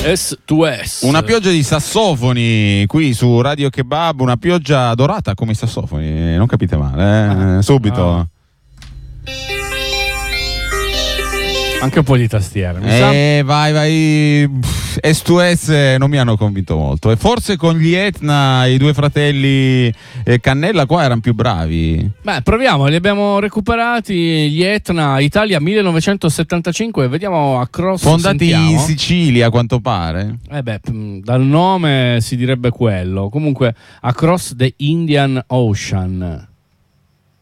S2S. Una pioggia di sassofoni qui su Radio Kebab, una pioggia dorata come i sassofoni, non capite male, subito. Anche un po' di tastiera. Vai. S2S non mi hanno convinto molto. E forse con gli Etna, i due fratelli Cannella qua erano più bravi. Beh, proviamo, li abbiamo recuperati. Gli Etna, Italia 1975. Vediamo Across. Fondati sentiamo. in Sicilia, a quanto pare. Dal nome si direbbe quello. Comunque, Across the Indian Ocean.